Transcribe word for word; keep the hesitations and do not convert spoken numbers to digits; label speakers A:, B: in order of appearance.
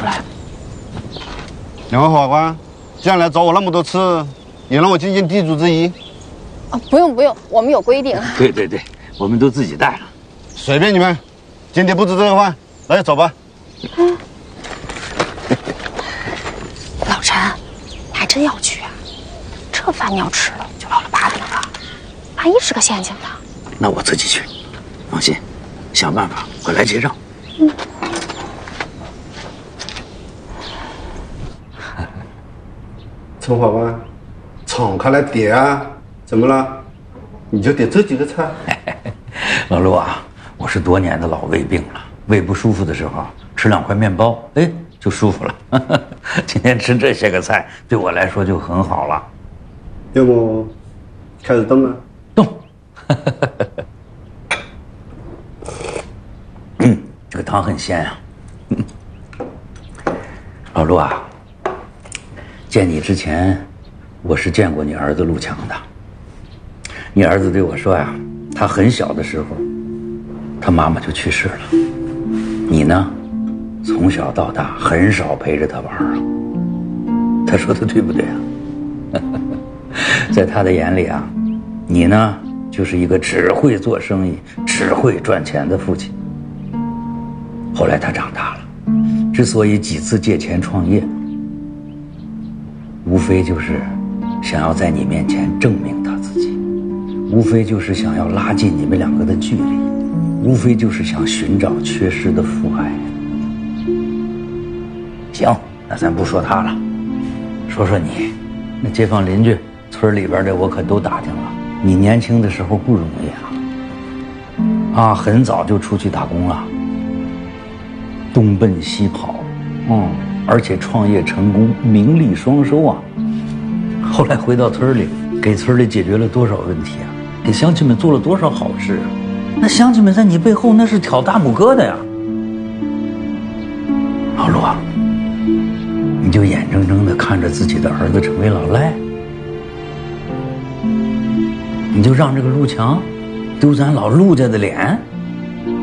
A: 来。
B: 两位法官，既然来找我那么多次，也让我尽尽地主之谊。
A: 啊，不用不用，我们有规定。
C: 对对对，我们都自己带了。
B: 随便你们，今天布置这个饭，来走吧。
A: 嗯。老陈，你还真要去啊？这饭你要吃了，就落了把柄了，万一是个陷阱呢？
C: 那我自己去，放心，想办法我来结账。嗯。
B: 陈法官，敞开来点啊！怎么了？你就点这几个菜？
C: 老陆啊，我是多年的老胃病了，胃不舒服的时候吃两块面包，哎，就舒服了。今天吃这些个菜对我来说就很好了。
B: 要不开始动啊？
C: 动。嗯，这个汤很鲜啊。老陆啊，见你之前，我是见过你儿子陆强的。你儿子对我说呀，他很小的时候，他妈妈就去世了。你呢，从小到大很少陪着他玩啊。他说的对不对啊？在他的眼里啊，你呢就是一个只会做生意、只会赚钱的父亲。后来他长大了，之所以几次借钱创业，无非就是想要在你面前证明他自己，无非就是想要拉近你们两个的距离，无非就是想寻找缺失的父爱。行，那咱不说他了，说说你。那街坊邻居村里边的我可都打听了，你年轻的时候不容易啊，啊，很早就出去打工了，东奔西跑，嗯，而且创业成功，名利双收啊。后来回到村里，给村里解决了多少问题啊？给乡亲们做了多少好事啊？那乡亲们在你背后那是挑大拇哥的呀。老陆啊，你就眼睁睁地看着自己的儿子成为老赖，你就让这个陆强丢咱老陆家的脸？